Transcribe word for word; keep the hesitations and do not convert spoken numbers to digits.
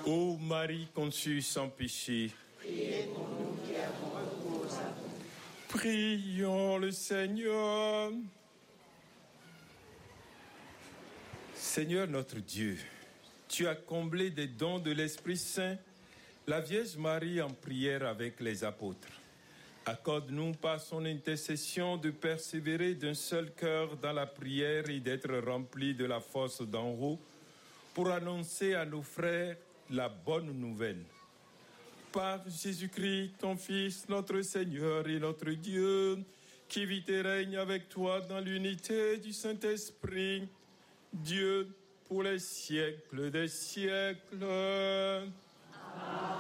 Ô Marie conçue sans péché, Priez pour nous qui avons recours à vous. prions le Seigneur. Seigneur notre Dieu, tu as comblé des dons de l'Esprit Saint la Vierge Marie en prière avec les apôtres. Accorde-nous par son intercession de persévérer d'un seul cœur dans la prière et d'être remplis de la force d'en haut pour annoncer à nos frères la bonne nouvelle. Par Jésus-Christ, ton Fils, notre Seigneur et notre Dieu, qui vit et règne avec toi dans l'unité du Saint-Esprit, Dieu pour les siècles des siècles. Amen.